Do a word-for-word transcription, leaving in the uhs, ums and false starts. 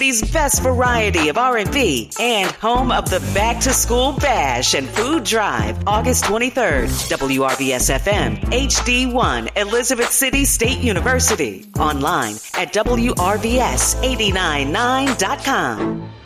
Murphy's best variety of R and B, and home of the Back to School Bash and Food Drive, August twenty-third. W R V S F M, H D one, Elizabeth City State University. Online at W R V S eight nine nine dot com.